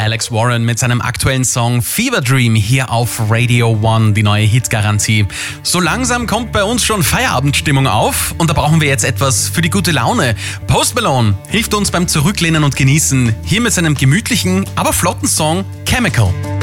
Alex Warren mit seinem aktuellen Song Fever Dream hier auf Radio One, die neue Hitgarantie. So langsam kommt bei uns schon Feierabendstimmung auf und da brauchen wir jetzt etwas für die gute Laune. Post Malone hilft uns beim Zurücklehnen und Genießen, hier mit seinem gemütlichen, aber flotten Song Chemical.